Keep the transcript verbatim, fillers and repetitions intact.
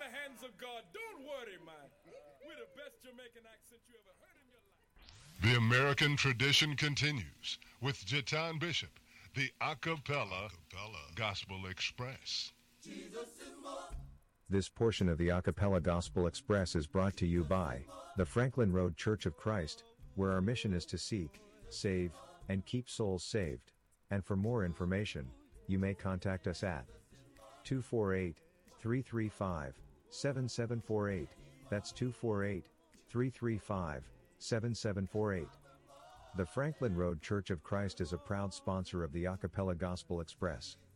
the hands of God. Don't worry, man. We're the best Jamaican accent you ever heard in your life. The American tradition continues with Jatan Bishop, the Acapella, Acapella Gospel Express. Jesus is more. This portion of the Acapella Gospel Express is brought to you by the Franklin Road Church of Christ, where our mission is to seek, save, and keep souls saved. And for more information, you may contact us at two four eight, three three five, seven seven four eight. That's two four eight, three three five, seven seven four eight. The Franklin Road Church of Christ is a proud sponsor of the Acapella Gospel Express.